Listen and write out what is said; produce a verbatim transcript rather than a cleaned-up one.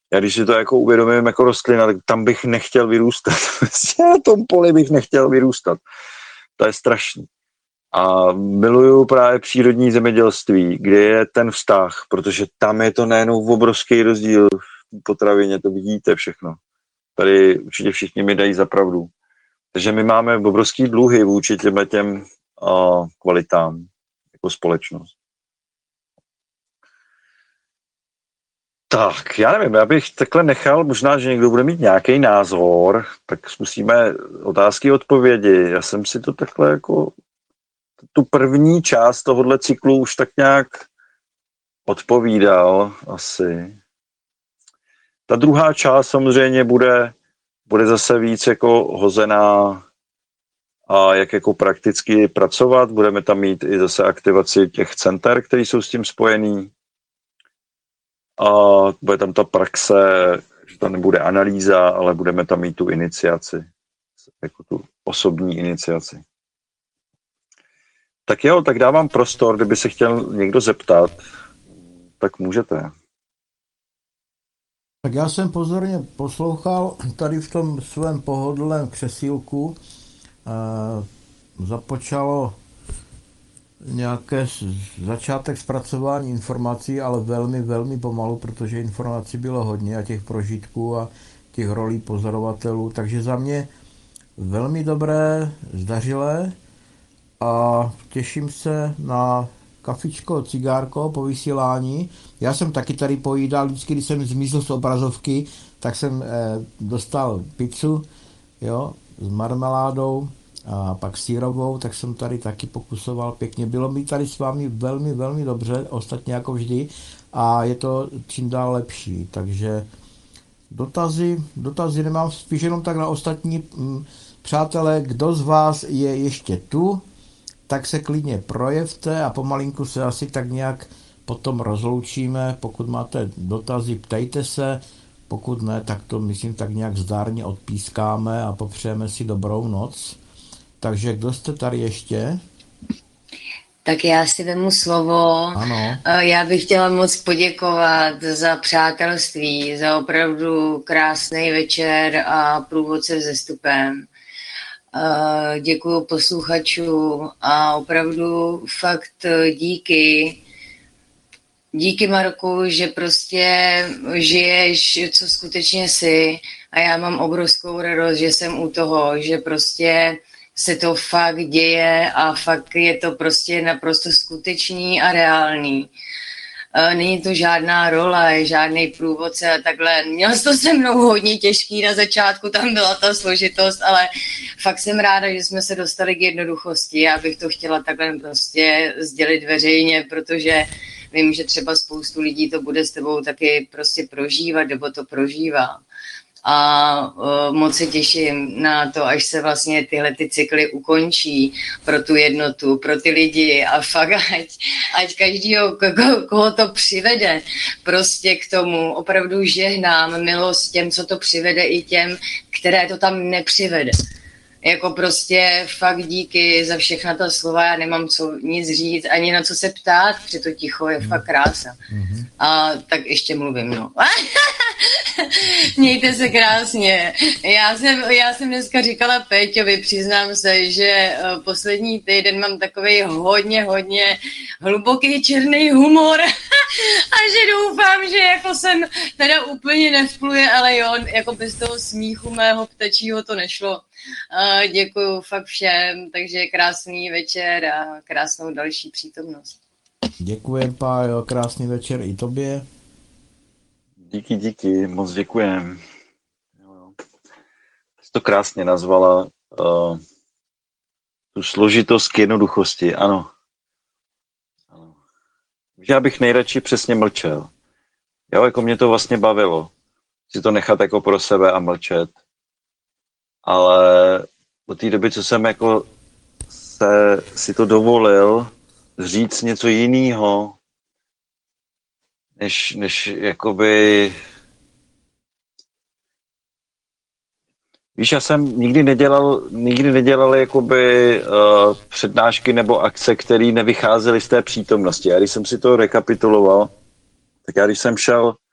Já když si to jako uvědomím jako rostlina, tak tam bych nechtěl vyrůstat. Na tom poli bych nechtěl vyrůstat. To je strašný. A miluju právě přírodní zemědělství, kde je ten vztah, protože tam je to nejenom obrovský rozdíl v potravině, to vidíte všechno. Tady určitě všichni mi dají za pravdu. Takže my máme obrovský dluhy vůči těm, těm uh, kvalitám jako společnost. Tak, já nevím, já bych takhle nechal, možná, že někdo bude mít nějaký názor, tak zkusíme otázky, odpovědi. Já jsem si to takhle jako tu první část tohohle cyklu už tak nějak odpovídal asi. Ta druhá část samozřejmě bude, bude zase víc jako hozená a jak jako prakticky pracovat. Budeme tam mít i zase aktivaci těch center, které jsou s tím spojený. A bude tam ta praxe, že to nebude analýza, ale budeme tam mít tu iniciaci, jako tu osobní iniciaci. Tak jo, tak dávám prostor, kdyby se chtěl někdo zeptat, tak můžete. Tak já jsem pozorně poslouchal tady v tom svém pohodlném křesílku. E, započalo nějaké začátek zpracování informací, ale velmi, velmi pomalu, protože informací bylo hodně a těch prožitků a těch rolí pozorovatelů. Takže za mě velmi dobré, zdařilé a těším se na kafičko, cigárko po vysílání. Já jsem taky tady pojídal, vždycky, když jsem zmizel z obrazovky, tak jsem eh, dostal pizzu, jo, s marmeládou a pak sírovou, tak jsem tady taky pokusoval pěkně. Bylo mi tady s vámi velmi, velmi dobře, ostatně jako vždy, a je to čím dál lepší, takže dotazy, dotazy nemám, spíš jenom tak na ostatní. m, Přátelé, kdo z vás je ještě tu, tak se klidně projevte a pomalinku se asi tak nějak potom rozloučíme. Pokud máte dotazy, ptejte se, pokud ne, tak to myslím tak nějak zdárně odpískáme a popřejeme si dobrou noc. Takže kdo jste tady ještě? Tak já si vemu slovo. Ano. Já bych chtěla moc poděkovat za přátelství, za opravdu krásný večer a průvodce vzestupem. Děkuju posluchačům a opravdu fakt díky. Díky, Marku, že prostě žiješ, co skutečně jsi, a já mám obrovskou radost, že jsem u toho, že prostě se to fakt děje a fakt je to prostě naprosto skutečný a reálný. Není to žádná role, žádný průvodce a takhle. Měl jsi to se mnou hodně těžký na začátku, tam byla ta složitost, ale fakt jsem ráda, že jsme se dostali k jednoduchosti. Já bych to chtěla takhle prostě sdělit veřejně, protože vím, že třeba spoustu lidí to bude s tebou taky prostě prožívat, nebo to prožívá. A uh, moc se těším na to, až se vlastně tyhle ty cykly ukončí pro tu jednotu, pro ty lidi a fakt ať, ať každýho, koho, koho to přivede prostě k tomu, opravdu žehnám milost těm, co to přivede, i těm, které to tam nepřivede. Jako prostě fakt díky za všechna ta slova, já nemám co nic říct, ani na co se ptát, protože to ticho je fakt krása. A tak ještě mluvím, no. Mějte se krásně. Já jsem, já jsem dneska říkala Péťovi, přiznám se, že poslední týden mám takovej hodně, hodně hluboký černý humor a že doufám, že jako jsem teda úplně nevpluje, ale jo, jako bez toho smíchu mého ptačího to nešlo. Děkuju fakt všem, takže krásný večer a krásnou další přítomnost. Děkujem, Pájo, krásný večer i tobě. Díky, díky, moc děkujem. Jsi to krásně nazvala, uh, tu složitost k jednoduchosti, ano. ano. Já bych nejradši přesně mlčel. Jo, jako mě to vlastně bavilo. Si to nechat jako pro sebe a mlčet. Ale od té doby, co jsem jako se, si to dovolil říct něco jiného, než, než jakoby... Víš, já jsem nikdy nedělal, nikdy nedělal jakoby uh, přednášky nebo akce, které nevycházely z té přítomnosti. A když jsem si to rekapituloval, tak já když jsem šel